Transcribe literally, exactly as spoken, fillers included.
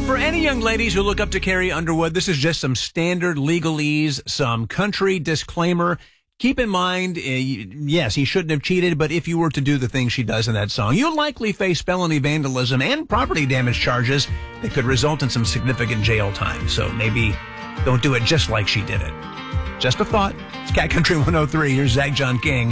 For any young ladies who look up to Carrie Underwood, this is just some standard legalese, some country disclaimer. Keep in mind, uh, yes, he shouldn't have cheated, but if you were to do the things she does in that song, you'll likely face felony vandalism and property damage charges that could result in some significant jail time. So maybe don't do it just like she did it. Just a thought. It's Cat Country one oh three. Here's Zach John King.